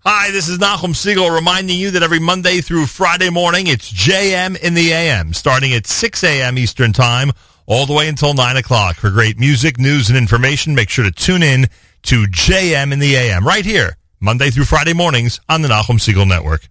Hi, this is Nachum Siegel reminding you that every Monday through Friday morning, it's JM in the AM, starting at 6 a.m. Eastern Time, all the way until 9 o'clock. For great music, news, and information, make sure to tune in to JM in the AM, right here, Monday through Friday mornings on the Nachum Siegel Network.